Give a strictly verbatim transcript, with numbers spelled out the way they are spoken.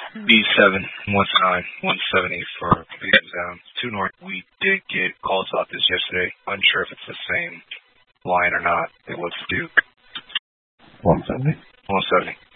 B seven, one nine, one seventy for down two north. We did get calls about this yesterday. Unsure if it's the same line or not. It was Duke. one seventy? one seventy.